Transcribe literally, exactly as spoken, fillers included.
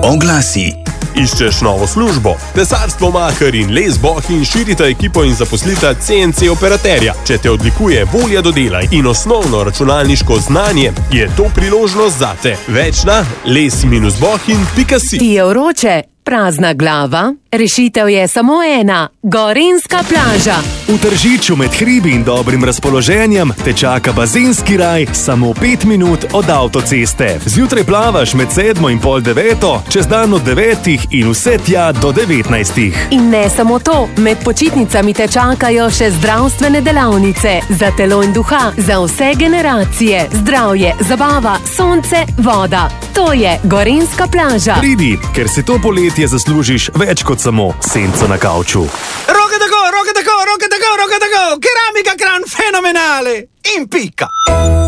Oglasi. Iščeš novo službo? Tesarstvo Mahar in Les Bohinj širita ekipo in zaposlita C N C operaterja. Če te odlikuje volja do dela in osnovno računalniško znanje, je to priložnost zate. Več na les bohinj pika si. Ti je vroče, prazna glava? Rešitev je samo ena. Gorenjska plaža. V Tržiču med hribi in dobrim razpoloženjem te čaka bazenski raj samo pet minut od avtoceste. Zjutraj plavaš med sedmo in pol deveto, čez dan od devetih in vse tja do devetnajstih. In ne samo to, med počitnicami te čakajo še zdravstvene delavnice. Za telo in duha, za vse generacije. Zdravje, zabava, sonce, voda. To je Gorenjska plaža. Pridi, ker si to poletje zaslužiš več kot samo senco na kavču. Roke tako, roke tako, roke tako, roke tako, keramika kran fenomenale in pika.